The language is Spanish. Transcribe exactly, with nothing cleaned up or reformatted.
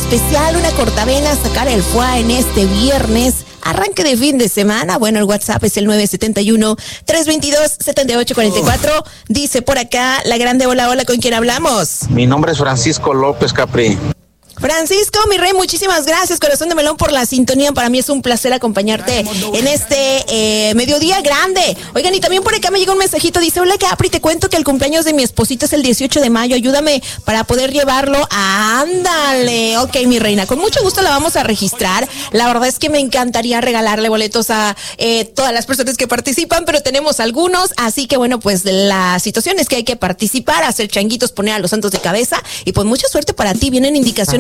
especial, una cortavena, sacar el fuá en este viernes. Arranque de fin de semana. Bueno, el WhatsApp es el nueve siete uno, tres dos dos, siete ocho cuatro cuatro. Dice por acá la grande, hola, hola, ¿con quién hablamos? Mi nombre es Francisco López Capri. Francisco, mi rey, muchísimas gracias, corazón de melón, por la sintonía. Para mí es un placer acompañarte en este eh, mediodía grande. Oigan, y también por acá me llega un mensajito, dice, hola Capri, te cuento que el cumpleaños de mi esposito es el dieciocho de mayo, ayúdame para poder llevarlo. Ándale, ok, mi reina, con mucho gusto la vamos a registrar. La verdad es que me encantaría regalarle boletos a eh, todas las personas que participan, pero tenemos algunos, así que bueno, pues la situación es que hay que participar, hacer changuitos, poner a los santos de cabeza, y pues mucha suerte para ti. Vienen indicaciones